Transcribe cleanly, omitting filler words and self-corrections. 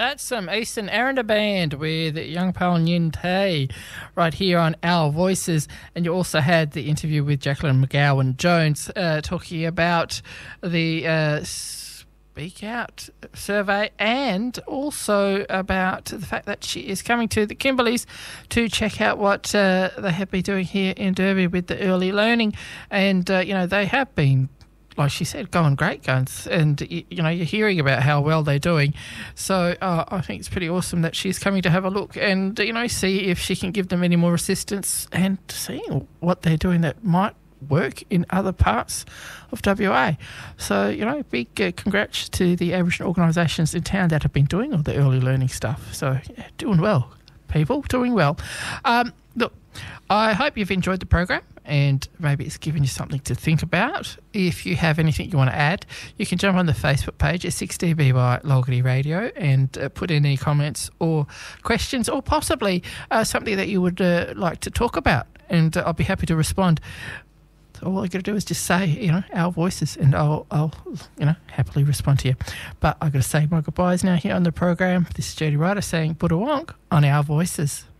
That's some Eastern Aranda Band with Young Pal Nyin Tay right here on Our Voices. And you also had the interview with Jacqueline McGowan-Jones talking about the Speak Out survey and also about the fact that she is coming to the Kimberleys to check out what they have been doing here in Derby with the early learning. And, they have been, like she said, going great guns, and you're hearing about how well they're doing. So I think it's pretty awesome that she's coming to have a look and see if she can give them any more assistance and seeing what they're doing that might work in other parts of WA. So big congrats to the Aboriginal organisations in town that have been doing all the early learning stuff. So doing well, people, doing well. Look, I hope you've enjoyed the program and maybe it's given you something to think about. If you have anything you want to add, you can jump on the Facebook page at 6DBY Logarty Radio and put in any comments or questions or possibly something that you would like to talk about, and I'll be happy to respond. So all I got to do is just say, Our Voices, and I'll happily respond to you. But I got to say my goodbyes now here on the program. This is Jody Ryder saying Budawonk on Our Voices.